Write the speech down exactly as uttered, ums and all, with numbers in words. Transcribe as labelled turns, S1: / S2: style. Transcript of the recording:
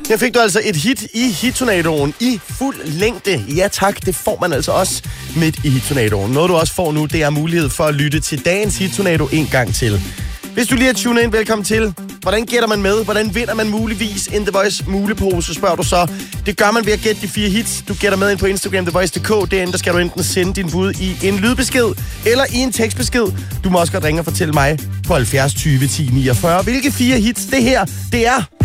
S1: Her fik du altså et hit i Hittornadoen i fuld længde. Ja tak, det får man altså også midt i Hittornadoen. Noget du også får nu, det er mulighed for at lytte til dagens Hittornado en gang til. Hvis du lige er tunet ind, velkommen til. Hvordan gætter man med? Hvordan vinder man muligvis en The Voice mulepose, spørger du så. Det gør man ved at gætte de fire hits. Du gætter med ind på Instagram, The Voice punktum d k. Derinde der skal du enten sende din bud i en lydbesked eller i en tekstbesked. Du må også godt ringe og fortælle mig på halvfjerds tyve ti niogfyrre, hvilke fire hits det her, det er.